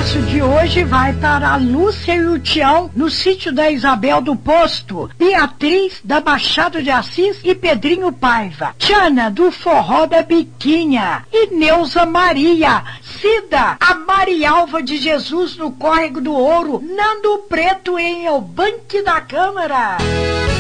abraço de hoje vai para a Lúcia e o Tião, no sítio da Isabel do Posto, Beatriz, da Machado de Assis e Pedrinho Paiva, Tiana, do Forró da Biquinha e Neuza Maria, Cida, a Marialva de Jesus no Córrego do Ouro, Nando Preto em Eubanque da Câmara.